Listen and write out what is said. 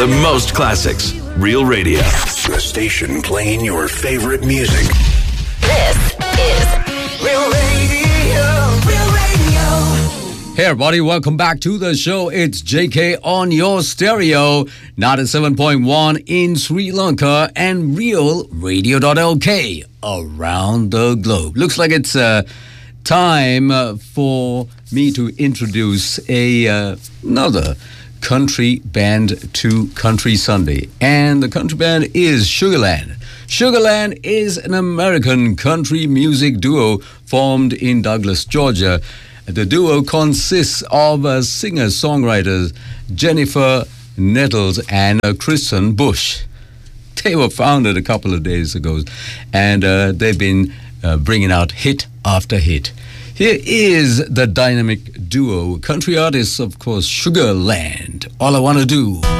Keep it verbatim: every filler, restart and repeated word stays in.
The most classics. Real Radio. The station playing your favorite music. This is Real Radio. Real Radio. Hey everybody, welcome back to the show. It's J K on your stereo, ninety-seven point one in Sri Lanka and real radio dot L K around the globe. Looks like it's uh, time uh, for me to introduce a uh, another country band to Country Sunday. And the country band is Sugarland. Sugarland is an American country music duo formed in Douglas, Georgia. The duo consists of uh, singer-songwriters Jennifer Nettles and uh, Kristen Bush. They were founded a couple of days ago, and uh, they've been uh, bringing out hit after hit. Here is the dynamic duo, country artists, of course, Sugarland. All I Want to Do.